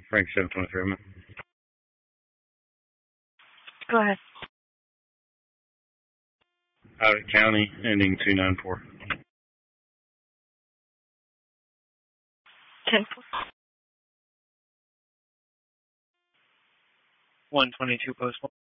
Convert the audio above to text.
Frank 723. Go ahead. Out County, ending 294. 10-4. 122 post